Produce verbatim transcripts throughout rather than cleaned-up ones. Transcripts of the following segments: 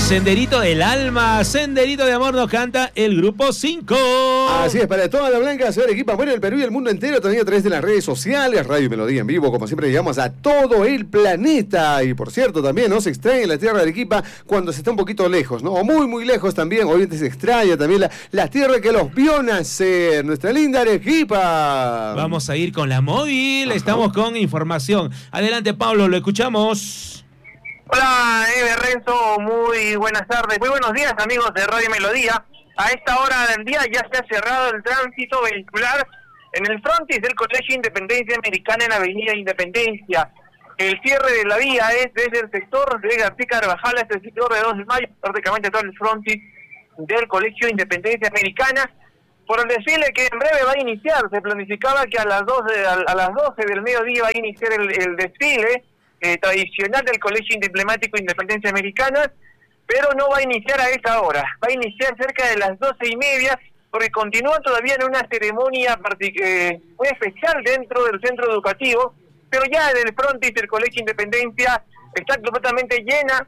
Senderito del Alma, Senderito de Amor nos canta el Grupo cinco. Así es, para toda la blanca ciudad de Arequipa, bueno, el Perú y el mundo entero, también a través de las redes sociales, Radio y Melodía en vivo, como siempre llegamos a todo el planeta. Y por cierto, también no se extraña la tierra de Arequipa cuando se está un poquito lejos, ¿no? O muy, muy lejos también, obviamente se extraña también la, la tierra que los vio nacer, nuestra linda Arequipa. Vamos a ir con la móvil, Ajá. Estamos con información. Adelante, Pablo, lo escuchamos. Hola, Eber Renzo, muy buenas tardes, muy buenos días amigos de Radio Melodía. A esta hora del día ya se ha cerrado el tránsito vehicular en el frontis del Colegio Independencia Americana en Avenida Independencia. El cierre de la vía es desde el sector de García Carvajal hasta el sector de dos de mayo, prácticamente todo el frontis del Colegio Independencia Americana, por el desfile que en breve va a iniciar. Se planificaba que a las doce, a las doce del mediodía va a iniciar el, el desfile Eh, tradicional del Colegio Emblemático Independencia Americana, pero no va a iniciar a esa hora, va a iniciar cerca de las doce y media, porque continúa todavía en una ceremonia eh, muy especial dentro del centro educativo, pero ya en el frontis del Colegio Independencia está completamente llena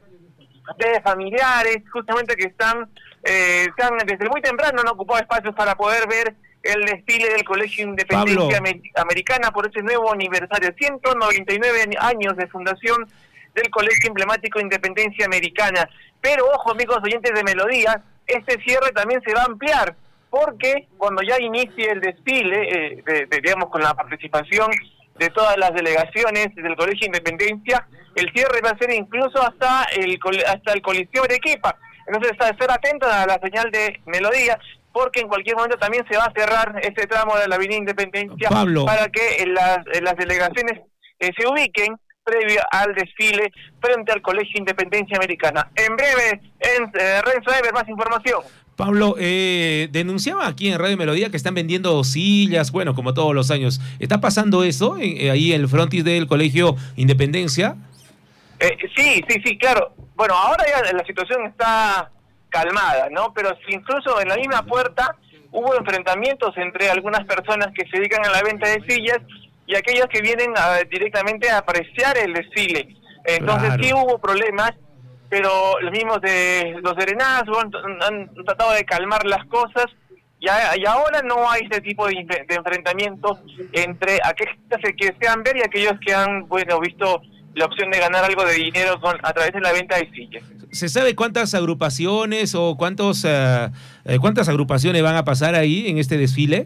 de familiares, justamente que están, eh, están desde muy temprano han ocupado espacios para poder ver el desfile del Colegio Independencia Pablo. Americana por ese nuevo aniversario, ciento noventa y nueve años de fundación del Colegio Emblemático Independencia Americana. Pero ojo amigos oyentes de Melodía, este cierre también se va a ampliar, porque cuando ya inicie el desfile, eh, de, de, digamos con la participación de todas las delegaciones del Colegio Independencia, el cierre va a ser incluso hasta el hasta el Coliseo Arequipa. Entonces, a estar atentos a la señal de Melodía, porque en cualquier momento también se va a cerrar este tramo de la Avenida Independencia Pablo. para que en las, en las delegaciones eh, se ubiquen previo al desfile frente al Colegio Independencia Americana. En breve, en eh, Renzo Eber, más información. Pablo, eh, denunciaba aquí en Radio Melodía que están vendiendo sillas, bueno, como todos los años. ¿Está pasando eso eh, ahí en el frontis del Colegio Independencia? Eh, sí, sí, sí, claro. Bueno, ahora ya la situación está calmada, ¿no? Pero incluso en la misma puerta hubo enfrentamientos entre algunas personas que se dedican a la venta de sillas y aquellos que vienen a, directamente a apreciar el desfile. Entonces claro. Sí hubo problemas, pero los mismos de los serenazgos han, han tratado de calmar las cosas y, a, y ahora no hay ese tipo de, de enfrentamientos entre aquellos que desean ver y aquellos que han, bueno, visto la opción de ganar algo de dinero con a través de la venta de sillas. ¿Se sabe cuántas agrupaciones o cuántos uh, eh, cuántas agrupaciones van a pasar ahí en este desfile?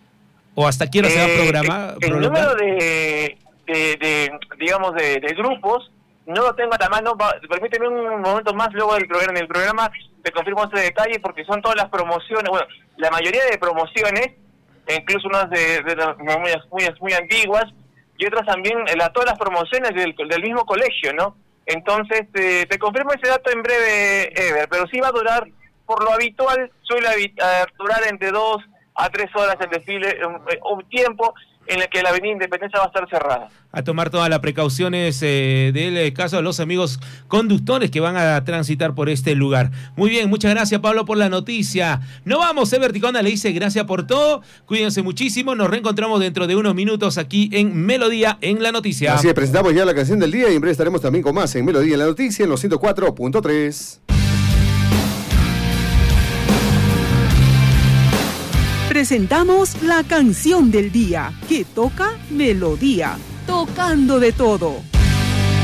¿O hasta quién se va a programar? El, el número de, de, de digamos, de, de grupos no lo tengo a la mano. Permíteme un momento más luego del programa. En el programa te confirmo ese detalle porque son todas las promociones, bueno, la mayoría de promociones, incluso unas de, de, de muy, muy, muy antiguas, y otras también, la, todas las promociones del, del mismo colegio, ¿no? Entonces, eh, te confirmo ese dato en breve, Ever, pero sí va a durar, por lo habitual, suele uh, durar entre dos a tres horas el desfile, un, un tiempo en el que la Avenida Independencia va a estar cerrada. A tomar todas las precauciones eh, del caso de los amigos conductores que van a transitar por este lugar. Muy bien, muchas gracias Pablo por la noticia. No vamos, Ever Ticona le dice gracias por todo, cuídense muchísimo, nos reencontramos dentro de unos minutos aquí en Melodía en la Noticia. Así es, presentamos ya la canción del día y en breve estaremos también con más en Melodía en la Noticia en los ciento cuatro punto tres. Presentamos la canción del día, que toca Melodía, tocando de todo.